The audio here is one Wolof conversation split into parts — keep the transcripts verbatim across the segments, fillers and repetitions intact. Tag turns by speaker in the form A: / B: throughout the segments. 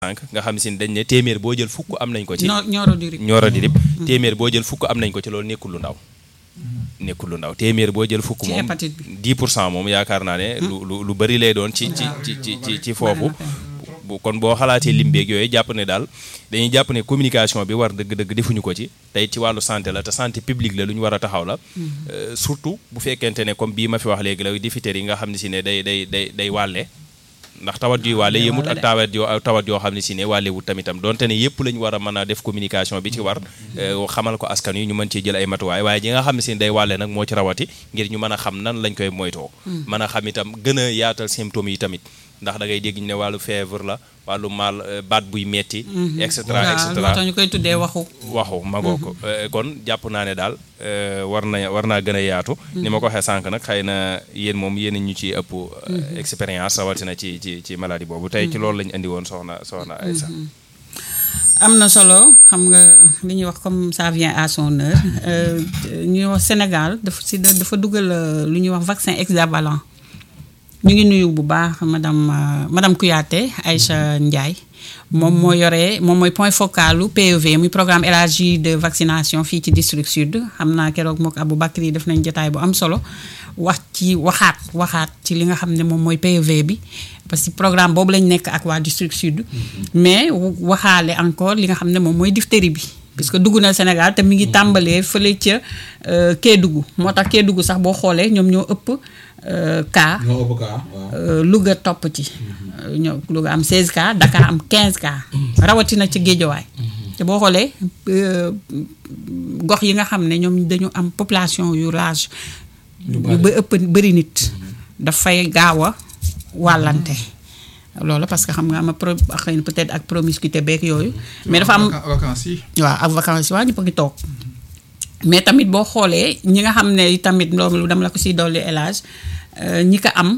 A: nga xam si ne dañ ne téeméer boo jël fukk am nañ ko ci
B: ñooro di rib
A: ñooro di rib téeméer boo jël fukk am nañ ko ci loolu nekkul lu ndaw nekkul lu ndaw téeméer boo jël fukk moom dix pour cent moom yaakaar naa ne lu lu lu bëri lay doon ci ci ci ci ci foofu kon boo xalaatee limbeeg yooyu jàpp ne daal dañuy jàpp ne communication bi war dëgg-dëgg defuñu ko ci tey ci wàllu santé la te santé publique la lu ñu war a taxaw la surtout bu fekkente ne comme bii ma fi wax léegi la diphtérie yi nga xam ne si ne day day day day wàlle ndax tawat yuy wàlle yëmut ak tawat yoo tawat yoo xam ne si ne wàllewut tamitam donte ne yëpp lañ war a mën a def communication bi ci war xamal ko askan yi ñu mën ci jël ay matuwaay waaye ji nga xam ne si ne day wàlle nag moo ci rawati ngir ñu mën a xam nan lañ koy moytoo mën a xam itam gën a yaatal symptômes yi tamit ndax da ngay dégg ñu ne wàllu fièvre la wàllu mal baat buy metti et cetera et cetera
B: ñu koy tuddee waxu
A: waxu magoo ko kon jàpp naa ne daal war na war naa gën a yaatu ni ma ko waxee sànq nag xëy na yéen moom yéen ñu ci ëpp expérience rawatina ci ci ci maladie boobu tey ci loolu lañ indi woon soxna soxna Aïssa
B: am na solo xam nga li ñuy wax comme ça vient à son heure ñuy wax Sénégal dafa si dafa dugal lu ñuy wax vaccin hexavalent ñu ngi nuyu bu baax madame madame Kouyaté Aïcha Ndiaye moom moo yore moom mooy point focalu P E V muy programme élargi de vaccination fii ci district sud xam naa keroog mook Abou Bakri yi def nañ jotaay bu am solo wax ci waxaat waxaat ci li nga xam ne moom mooy P E V bi parce que programme boobu lañ nekk ak waa district sud mais waxaale encore li nga xam ne moom mooy diphtérie bi puisque dugg na Sénégal te mi ngi tàmbalee fële ca Kédougou moo tax Kédougou sax boo xoolee ñoom ñoo ëpp cas Louga topp ci ñoo Louga am seize cas Dakar am quinze cas rawatina ci Guédiawaye te boo xoolee gox yi nga xam ne ñoom dañu am population yu large yu ba ëpp bëri nit dafay gaaw a wàllante loolu parce que xam nga ama pro xëy na peut-être ak promiscuité beeg yooyu mais dafa am
C: vacances yi
B: waaw ak vacances yi waaw ñëpp a ngi toog mais tamit boo xoolee ñi nga xam ne tamit loolu dama la ko siy dolli élage ñi ko am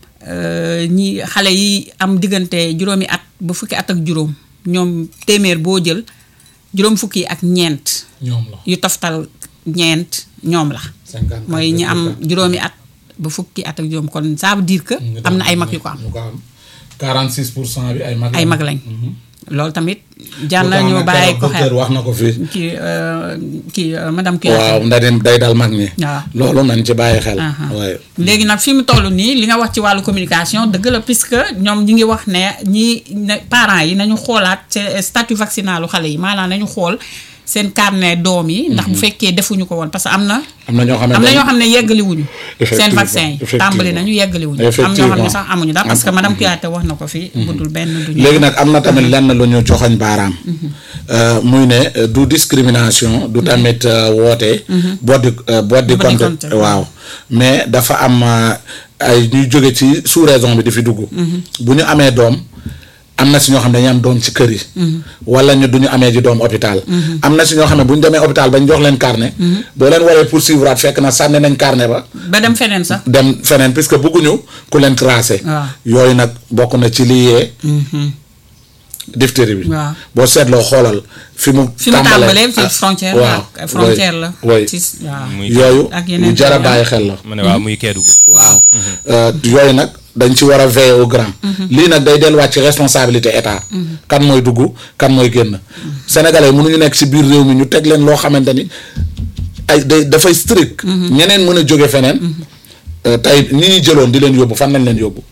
B: ñi xale yi am diggante juróomi at ba fukki at ak juróom ñoom téeméer boo jël juróom fukki ak ñeent yu toftal ñeent ñoom la mooy ñi am juróomi at ba fukki at ak juróom kon ça veut dire que am na ay mag yu ko am
C: quarante-six pour cent bi ay mag
B: ay mag lañ loolu tamit jar na ñu bàyyi ko xel
C: wax na ko fii
B: kii kii madame Kouyaté
C: waaw nda dem day dal mag ñi
B: waaw
C: loolu nañ ci bàyyi xel waaye
B: léegi nag fi mu toll nii li nga wax ci wàllu communication dëgg la puisque ñoom ñi ngi wax ne ñi parents yi nañu xoolaat statut vaccinal xale yi maanaam nañu xool seen carnet doom yi ndax bu fekkee defuñu ko woon parce que am na
C: am na ñoo xam ne
B: am na ñoo xam ne yeggali wuñu seen vaccin yi tàmbali nañu yeggali wuñu am ñoo xam ne sax amuñu daal parce que madame Kouyaté wax na ko fi budul benn duñu
C: léegi nag am na tamit lenn lu ñu joxoñ baaraam muy ne du discrimination du tamit woote boddi boddi compte waaw mais dafa am ay ñuy jóge ci sous raison bi di fi dugg bu ñu amee doom am na si ñoo xam ne dañuy am doom ci kër yi wala ñu duñu amee ji doom hôpital am na si ñoo xam ne bu ñu demee hôpital ba ñu jox leen carnet boo leen waree poursuivre at fekk na sànni nañ carnet ba
B: ba dem feneen sax
C: dem feneen puisque bëgguñu ku leen tracé yooyu nag bokk na ci li yee diphtérie bi boo seetloo xoolal fi mu
B: fi mu tàmbalee ci frontière waaw frontière la
C: yooyu lu jar a bàyyi xel la
A: mu ne waaw muy Kédougou
C: waaw yooyu nag dañ ci war a veiller au grand lii nag day delluwaat ci responsabilité état kan mooy dugg kan mooy génn sénégalais mënuñu nekk ci biir réew mi ñu teg leen loo xamante ni ay day dafay strict ñeneen mën a jóge feneen tey ñi ñuy jëloon di leen yóbbu fan lañ leen yóbbu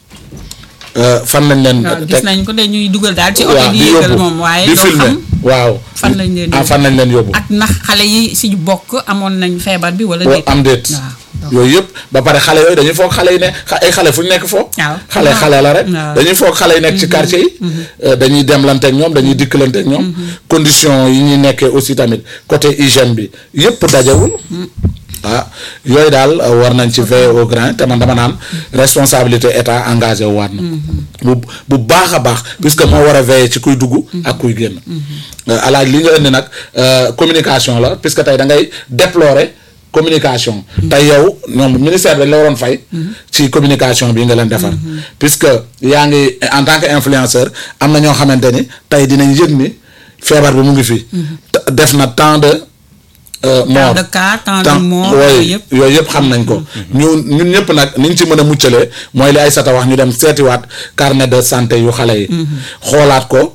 C: fan lañ leen
B: gis nañ ko dañuy dugal daal ci oto di yëgal moom waaye
C: di filmer waaw
B: fan lañ leen
C: ah fan lañ leen yóbbu
B: ak ndax xale yi si bokk amoon nañ feebar bi wala déet
C: am déet yooyu yëpp ba pare xale yooyu dañuy foog xale yi ne ay xale fu ñu nekk foo xale xale la rek dañuy foog xale yi nekk ci quartier yi dañuy demlanteeg ñoom dañuy dikkalanteeg ñoom condition yi ñuy nekkee aussi tamit côté hygiène bi yëpp dajewul ah yooyu daal war nañ ci veiller au grand te man dama naan responsabilité état engagé wu waat na bu bu baax a baax puisque moo war a veiller ci kuy dugg ak kuy génn alaaj li nga indi nag communication la puisque tey da ngay déplorer communication tey yow ñoom ministère dañ la waroon fay ci communication bi nga leen defar puisque yaa ngi en tant que influenceur am na ñoo xamante ni tey dinañ yëg ni feebar bi mu ngi fi def na tant de mort
B: de cas temps de mort yooyu yëpp
C: yooyu yëpp xam nañ ko. ñu ñun ñëpp nag ni ñu ci mën a muccalee mooy li Aïssata wax ñu dem seetiwaat carnet de santé yu xale yi. xoolaat ko.